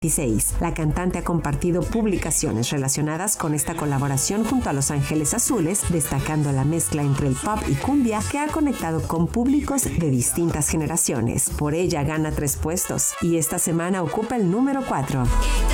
2016. La cantante ha compartido publicaciones relacionadas con esta colaboración junto a Los Ángeles Azules, destacando la mezcla entre el pop y cumbia que ha conectado con públicos de distintas generaciones. Por ella gana 3 puestos y esta semana ocupa el número 4.